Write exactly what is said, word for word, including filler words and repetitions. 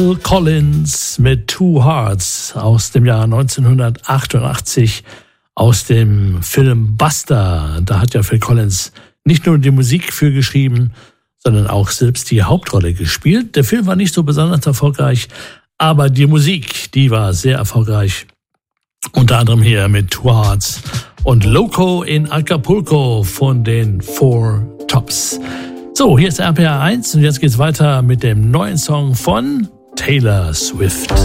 Phil Collins mit Two Hearts aus dem Jahr neunzehnhundertachtundachtzig aus dem Film Buster. Da hat ja Phil Collins nicht nur die Musik für geschrieben, sondern auch selbst die Hauptrolle gespielt. Der Film war nicht so besonders erfolgreich, aber die Musik, die war sehr erfolgreich. Unter anderem hier mit Two Hearts und Loco in Acapulco von den Four Tops. So, hier ist R P R eins und jetzt geht's weiter mit dem neuen Song von Taylor Swift.